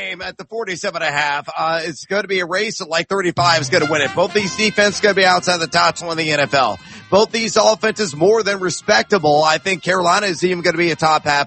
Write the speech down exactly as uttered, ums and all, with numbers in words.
game at the forty-seven and a half. Uh, it's going to be a race at like thirty-five is going to win it. Both these defenses going to be outside the top twenty in the N F L. Both these offenses more than respectable. I think Carolina is even going to be a top half